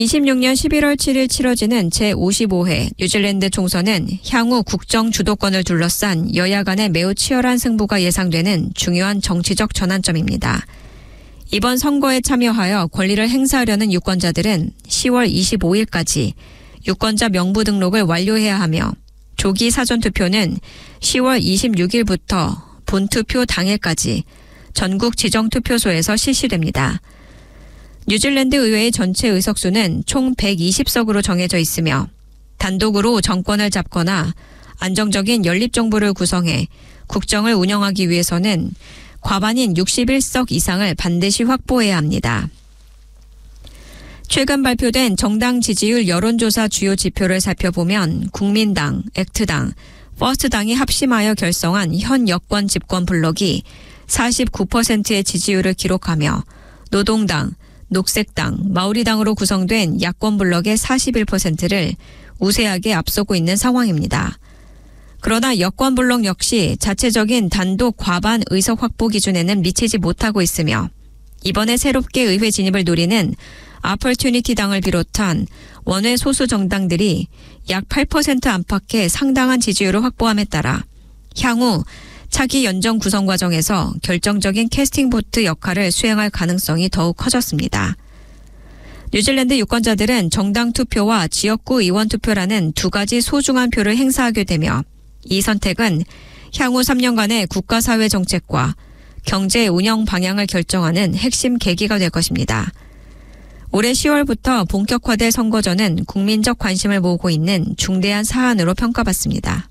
26년 11월 7일 치러지는 제55회 뉴질랜드 총선은 향후 국정 주도권을 둘러싼 여야 간의 매우 치열한 승부가 예상되는 중요한 정치적 전환점입니다. 이번 선거에 참여하여 권리를 행사하려는 유권자들은 10월 25일까지 유권자 명부 등록을 완료해야 하며 조기 사전투표는 10월 26일부터 본투표 당일까지 전국 지정투표소에서 실시됩니다. 뉴질랜드 의회의 전체 의석수는 총 120석으로 정해져 있으며 단독으로 정권을 잡거나 안정적인 연립정부를 구성해 국정을 운영하기 위해서는 과반인 61석 이상을 반드시 확보해야 합니다. 최근 발표된 정당 지지율 여론조사 주요 지표를 살펴보면 국민당, 액트당, 퍼스트당이 합심하여 결성한 현 여권 집권 블록이 49%의 지지율을 기록하며 노동당, 녹색당, 마오리당으로 구성된 야권 블록의 41%를 우세하게 앞서고 있는 상황입니다. 그러나 여권 블록 역시 자체적인 단독 과반 의석 확보 기준에는 미치지 못하고 있으며 이번에 새롭게 의회 진입을 노리는 아퍼튜니티 당을 비롯한 원외 소수 정당들이 약 8% 안팎의 상당한 지지율을 확보함에 따라 향후 차기 연정 구성 과정에서 결정적인 캐스팅 보트 역할을 수행할 가능성이 더욱 커졌습니다. 뉴질랜드 유권자들은 정당 투표와 지역구 의원 투표라는 두 가지 소중한 표를 행사하게 되며 이 선택은 향후 3년간의 국가사회 정책과 경제 운영 방향을 결정하는 핵심 계기가 될 것입니다. 올해 10월부터 본격화될 선거전은 국민적 관심을 모으고 있는 중대한 사안으로 평가받습니다.